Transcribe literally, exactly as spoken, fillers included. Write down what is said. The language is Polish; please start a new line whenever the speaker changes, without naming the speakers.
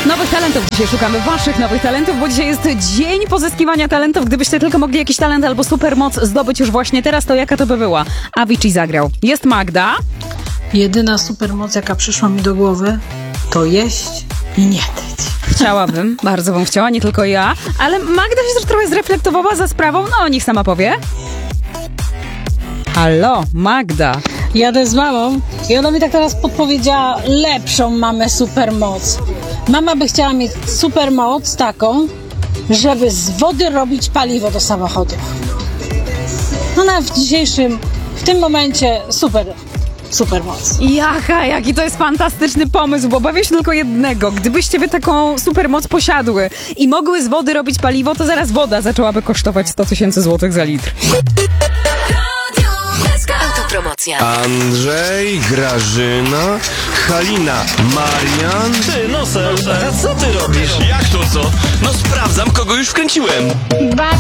Nowych talentów dzisiaj szukamy, waszych nowych talentów, bo dzisiaj jest dzień pozyskiwania talentów. Gdybyście tylko mogli jakiś talent albo supermoc zdobyć już właśnie teraz, to jaka to by była? Avicii zagrał. Jest Magda.
Jedyna supermoc, jaka przyszła mi do głowy, to jeść i nie tyć.
Chciałabym, bardzo bym chciała, nie tylko ja, ale Magda się też trochę zreflektowała za sprawą, no niech sama powie. Halo, Magda.
Jadę z mamą i ona mi tak teraz podpowiedziała lepszą mamę supermoc. Mama by chciała mieć supermoc taką, żeby z wody robić paliwo do samochodów. No na w dzisiejszym, w tym momencie super, supermoc.
Jaka, jaki to jest fantastyczny pomysł, bo bawię się tylko jednego. Gdybyście wy taką supermoc posiadły i mogły z wody robić paliwo, to zaraz woda zaczęłaby kosztować sto tysięcy złotych za litr.
Autopromocja.
Andrzej, Grażyna, Halina, Marian.
Ty, nosem, a co ty robisz? Jak to co? No sprawdzam, kogo już wkręciłem.